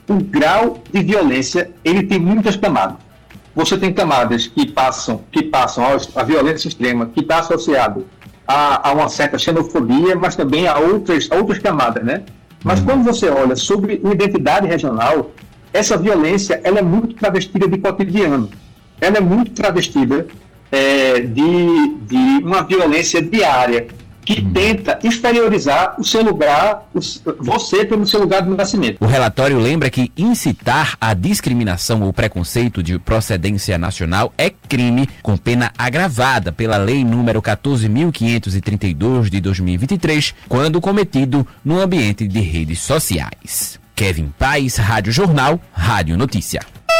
o grau de violência, ele tem muitas camadas. Você tem camadas que passam a violência extrema, que está associado a uma certa xenofobia, mas também a outras camadas, né? Mas quando você olha sobre a identidade regional, essa violência, ela é muito travestida de cotidiano. Ela é muito travestida de uma violência diária, que tenta exteriorizar o seu lugar, você pelo seu lugar de nascimento. O relatório lembra que incitar a discriminação ou preconceito de procedência nacional é crime com pena agravada pela Lei número 14.532 de 2023, quando cometido no ambiente de redes sociais. Kevin Paes, Rádio Jornal, Rádio Notícia.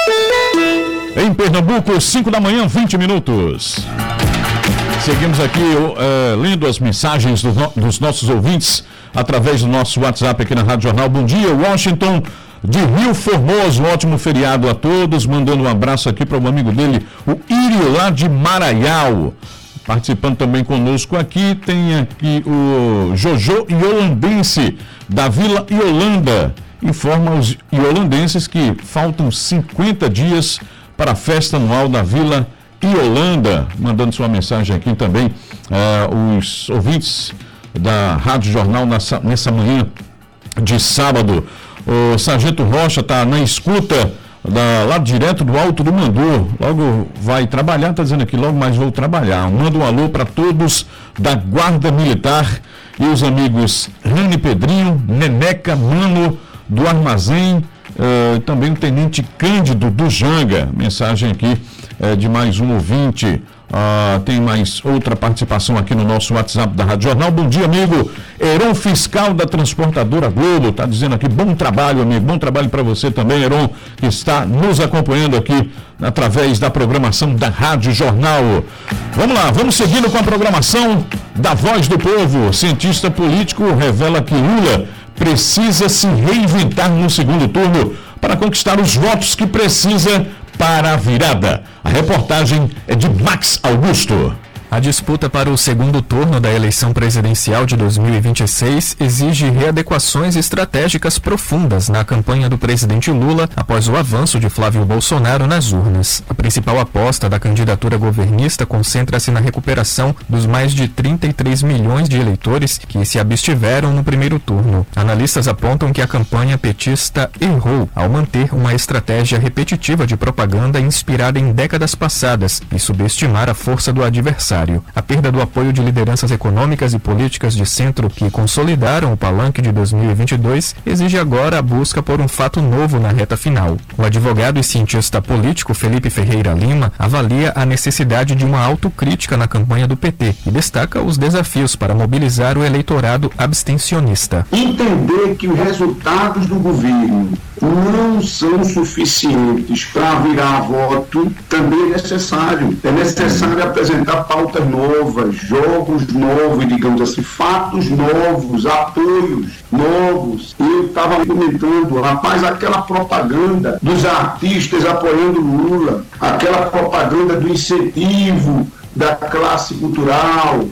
Em Pernambuco, 5 da manhã, 20 minutos. Seguimos aqui lendo as mensagens dos nossos ouvintes através do nosso WhatsApp aqui na Rádio Jornal. Bom dia, Washington de Rio Formoso, um ótimo feriado a todos. Mandando um abraço aqui para um amigo dele, o Írio, lá de Maraial. Participando também conosco aqui, tem aqui o Jojo Iolandense, da Vila Iolanda. Informa os iolandenses que faltam 50 dias para a festa anual da Vila Iolanda. Mandando sua mensagem aqui também, os ouvintes da Rádio Jornal nessa manhã de sábado. O Sargento Rocha está na escuta lá direto do Alto do Mandu. Logo vai trabalhar, está dizendo aqui, logo mais vou trabalhar. Manda um alô para todos da Guarda Militar e os amigos Rani Pedrinho, Neneca, Mano do Armazém, também o Tenente Cândido do Janga. Mensagem aqui de mais um ouvinte. Tem mais outra participação aqui no nosso WhatsApp da Rádio Jornal. Bom dia, amigo. Heron, fiscal da Transportadora Globo, está dizendo aqui, bom trabalho, amigo. Bom trabalho para você também, Heron, que está nos acompanhando aqui através da programação da Rádio Jornal. Vamos lá, vamos seguindo com a programação da Voz do Povo. Cientista político revela que Lula precisa se reinventar no segundo turno para conquistar os votos que precisa para a virada. A reportagem é de Max Augusto. A disputa para o segundo turno da eleição presidencial de 2026 exige readequações estratégicas profundas na campanha do presidente Lula após o avanço de Flávio Bolsonaro nas urnas. A principal aposta da candidatura governista concentra-se na recuperação dos mais de 33 milhões de eleitores que se abstiveram no primeiro turno. Analistas apontam que a campanha petista errou ao manter uma estratégia repetitiva de propaganda inspirada em décadas passadas e subestimar a força do adversário. A perda do apoio de lideranças econômicas e políticas de centro que consolidaram o palanque de 2022 exige agora a busca por um fato novo na reta final. O advogado e cientista político Felipe Ferreira Lima avalia a necessidade de uma autocrítica na campanha do PT e destaca os desafios para mobilizar o eleitorado abstencionista. Entender que os resultados do governo não são suficientes para virar voto também é necessário. É necessário apresentar pautas novas, jogos novos, digamos assim, fatos novos, apoios novos. Eu estava comentando, rapaz, aquela propaganda dos artistas apoiando Lula, aquela propaganda do incentivo da classe cultural,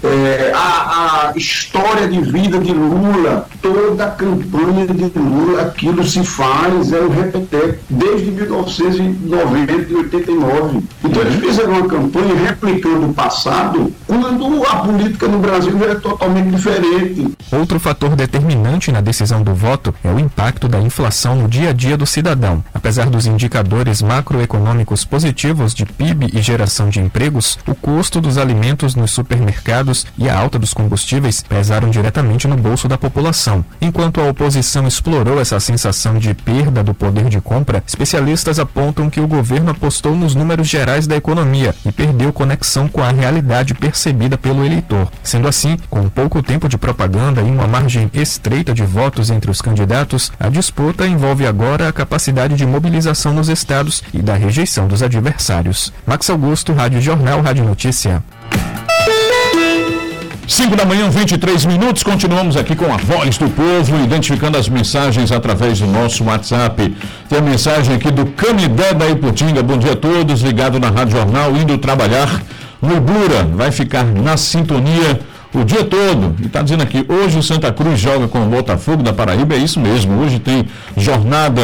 a história de vida de Lula, toda a campanha de Lula, aquilo se faz, é um repeteco, desde 1990 e 89. Então eles fizeram uma campanha replicando o passado, quando a política no Brasil é totalmente diferente. Outro fator determinante na decisão do voto é o impacto da inflação no dia a dia do cidadão. Apesar dos indicadores macroeconômicos positivos de PIB e geração de empregos, o custo dos alimentos nos supermercados e a alta dos combustíveis pesaram diretamente no bolso da população. Enquanto a oposição explorou essa sensação de perda do poder de compra, especialistas apontam que o governo apostou nos números gerais da economia e perdeu conexão com a realidade percebida pelo eleitor. Sendo assim, com pouco tempo de propaganda e uma margem estreita de votos entre os candidatos, a disputa envolve agora a capacidade de mobilização nos estados e da rejeição dos adversários. Max Augusto, Rádio Jornal, Rádio Notícia. 5 da manhã, 23 minutos, continuamos aqui com a Voz do Povo, identificando as mensagens através do nosso WhatsApp. Tem a mensagem aqui do Canidé da Iputinga. Bom dia a todos, ligado na Rádio Jornal, indo trabalhar no Ibura, vai ficar na sintonia o dia todo. E está dizendo aqui, hoje o Santa Cruz joga com o Botafogo da Paraíba, é isso mesmo, hoje tem jornada